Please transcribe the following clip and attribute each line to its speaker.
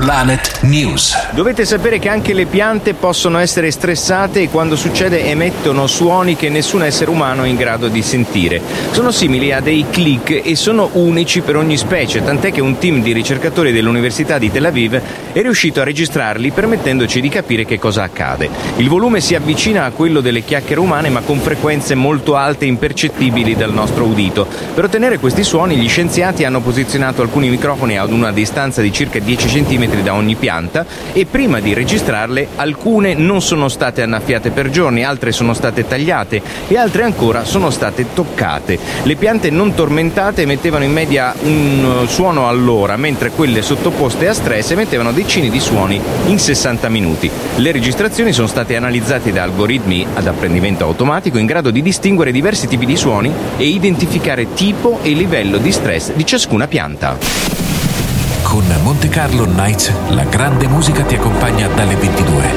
Speaker 1: Planet News.
Speaker 2: Dovete sapere che anche le piante possono essere stressate e quando succede emettono suoni che nessun essere umano è in grado di sentire. Sono simili a dei click e sono unici per ogni specie, tant'è che un team di ricercatori dell'Università di Tel Aviv è riuscito a registrarli permettendoci di capire che cosa accade. Il volume si avvicina a quello delle chiacchiere umane ma con frequenze molto alte e impercettibili dal nostro udito. Per ottenere questi suoni gli scienziati hanno posizionato alcuni microfoni ad una distanza di circa 10 cm da ogni pianta e prima di registrarle alcune non sono state annaffiate per giorni, altre sono state tagliate e altre ancora sono state toccate. Le piante non tormentate emettevano in media un suono all'ora, mentre quelle sottoposte a stress emettevano decine di suoni in 60 minuti. Le registrazioni sono state analizzate da algoritmi ad apprendimento automatico in grado di distinguere diversi tipi di suoni e identificare tipo e livello di stress di ciascuna pianta.
Speaker 1: Con Monte Carlo Nights, la grande musica ti accompagna dalle 22.